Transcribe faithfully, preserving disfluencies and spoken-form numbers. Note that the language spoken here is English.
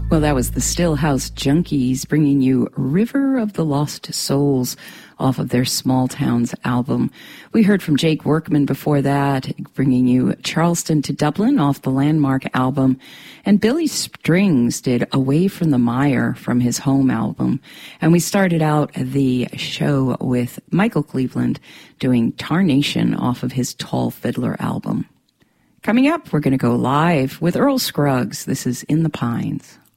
Well, that was the Stillhouse Junkies bringing you River of the Lost Souls off of their Small Towns album. We heard from Jake Workman before that, bringing you Charleston to Dublin off the Landmark album. And Billy Strings did Away from the Mire from his Home album. And we started out the show with Michael Cleveland doing Tarnation off of his Tall Fiddler album. Coming up, we're going to go live with Earl Scruggs. This is In the Pines.